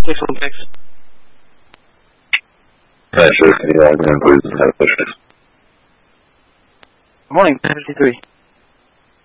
616. Hi, sir. Can you log in, please, and have a picture? Good morning, 53.